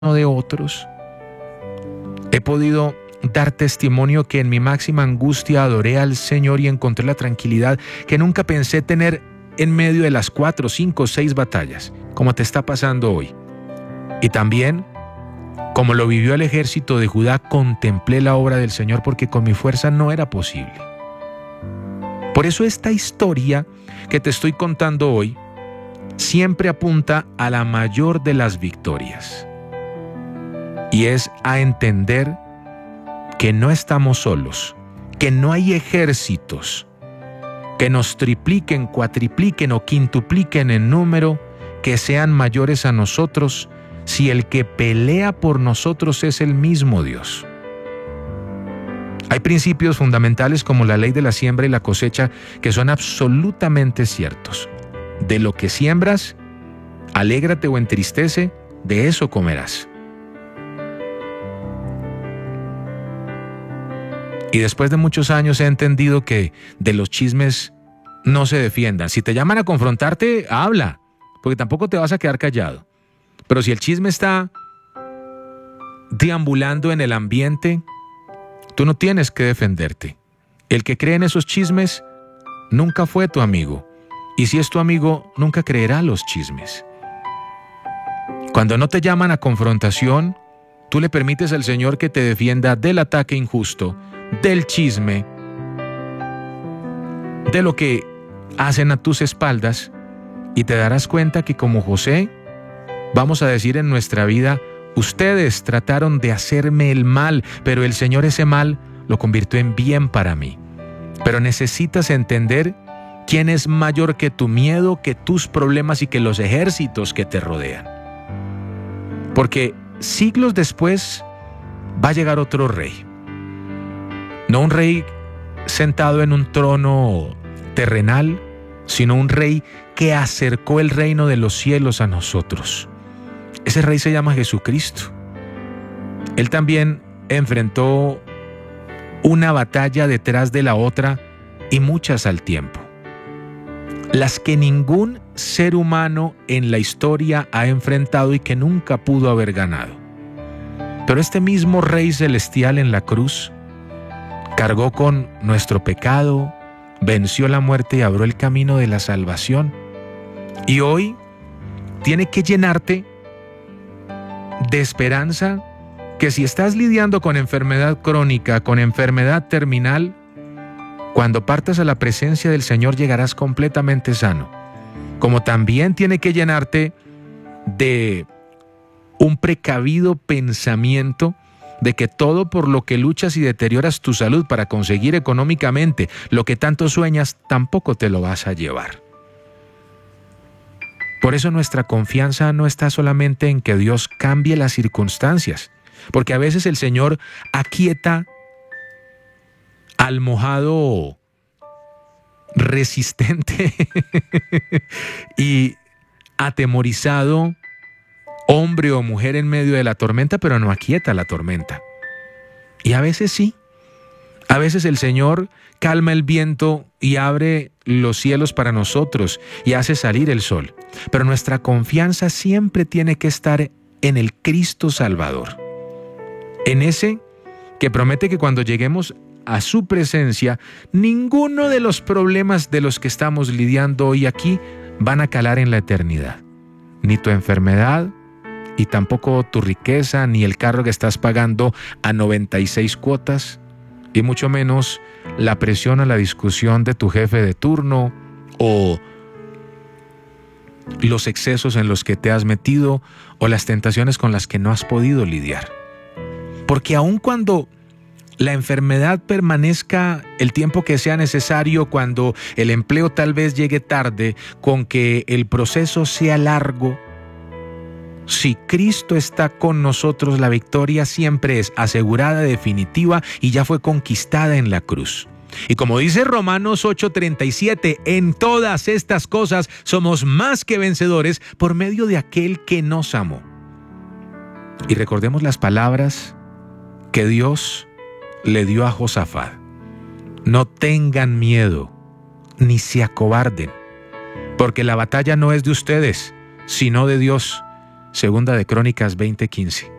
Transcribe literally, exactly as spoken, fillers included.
de otros. He podido dar testimonio que en mi máxima angustia adoré al Señor y encontré la tranquilidad que nunca pensé tener en medio de las cuatro, cinco, seis batallas, como te está pasando hoy. Y también, como lo vivió el ejército de Judá, contemplé la obra del Señor porque con mi fuerza no era posible. Por eso esta historia que te estoy contando hoy siempre apunta a la mayor de las victorias. Y es a entender que no estamos solos, que no hay ejércitos que nos tripliquen, cuatripliquen o quintupliquen en número, que sean mayores a nosotros, si el que pelea por nosotros es el mismo Dios. Hay principios fundamentales como la ley de la siembra y la cosecha que son absolutamente ciertos. De lo que siembras, alégrate o entristece, de eso comerás. Y después de muchos años he entendido que de los chismes no se defiendan. Si te llaman a confrontarte, habla, porque tampoco te vas a quedar callado. Pero si el chisme está deambulando en el ambiente, tú no tienes que defenderte. El que cree en esos chismes nunca fue tu amigo. Y si es tu amigo, nunca creerá los chismes. Cuando no te llaman a confrontación, tú le permites al Señor que te defienda del ataque injusto, del chisme, de lo que hacen a tus espaldas, y te darás cuenta que como José, vamos a decir en nuestra vida, ustedes trataron de hacerme el mal, pero el Señor ese mal lo convirtió en bien para mí. Pero necesitas entender quién es mayor que tu miedo, que tus problemas y que los ejércitos que te rodean. Porque siglos después va a llegar otro rey. No un rey sentado en un trono terrenal, sino un rey que acercó el reino de los cielos a nosotros. Ese rey se llama Jesucristo. Él también enfrentó una batalla detrás de la otra y muchas al tiempo. Las que ningún ser humano en la historia ha enfrentado y que nunca pudo haber ganado. Pero este mismo Rey Celestial en la cruz cargó con nuestro pecado, venció la muerte y abrió el camino de la salvación. Y hoy tiene que llenarte de esperanza que si estás lidiando con enfermedad crónica, con enfermedad terminal, cuando partas a la presencia del Señor llegarás completamente sano. Como también tiene que llenarte de un precavido pensamiento de que todo por lo que luchas y deterioras tu salud para conseguir económicamente lo que tanto sueñas, tampoco te lo vas a llevar. Por eso nuestra confianza no está solamente en que Dios cambie las circunstancias, porque a veces el Señor aquieta al mojado resistente y atemorizado hombre o mujer en medio de la tormenta, pero no aquieta la tormenta. Y a veces sí, a veces el Señor calma el viento y abre los cielos para nosotros y hace salir el sol. Pero nuestra confianza siempre tiene que estar en el Cristo Salvador, en ese que promete que cuando lleguemos a su presencia, ninguno de los problemas de los que estamos lidiando hoy aquí van a calar en la eternidad. Ni tu enfermedad, y tampoco tu riqueza, ni el carro que estás pagando a noventa y seis cuotas, y mucho menos la presión a la discusión de tu jefe de turno, o los excesos en los que te has metido, o las tentaciones con las que no has podido lidiar. Porque aun cuando la enfermedad permanezca el tiempo que sea necesario, cuando el empleo tal vez llegue tarde, con que el proceso sea largo, si Cristo está con nosotros, la victoria siempre es asegurada, definitiva y ya fue conquistada en la cruz. Y como dice Romanos ocho treinta y siete, en todas estas cosas somos más que vencedores por medio de aquel que nos amó. Y recordemos las palabras que Dios le dio a Josafat: no tengan miedo, ni se acobarden, porque la batalla no es de ustedes, sino de Dios. Segunda de Crónicas veinte quince.